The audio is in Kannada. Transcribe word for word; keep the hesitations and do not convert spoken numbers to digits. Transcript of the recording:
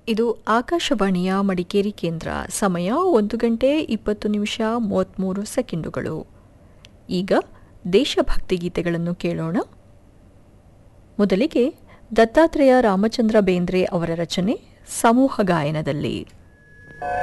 ಇದು ಆಕಾಶವಾಣಿಯ ಮಡಿಕೇರಿ ಕೇಂದ್ರ. ಸಮಯ ಒಂದು ಗಂಟೆ ಇಪ್ಪತ್ತು ನಿಮಿಷ ಮೂವತ್ತ್ಮೂರು ಸೆಕೆಂಡುಗಳು. ಈಗ ದೇಶಭಕ್ತಿ ಗೀತೆಗಳನ್ನು ಕೇಳೋಣ. ಮೊದಲಿಗೆ ದತ್ತಾತ್ರೇಯ ರಾಮಚಂದ್ರ ಬೇಂದ್ರೆ ಅವರ ರಚನೆ ಸಮೂಹ ಗಾಯನದಲ್ಲಿ.